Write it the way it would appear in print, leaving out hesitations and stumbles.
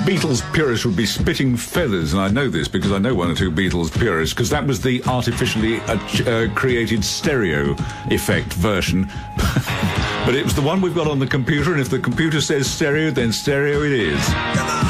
Beatles purists would be spitting feathers, and I know this because I know one or two Beatles purists, because that was the artificially created stereo effect version. But it was the one we've got on the computer, and if the computer says stereo, then stereo it is.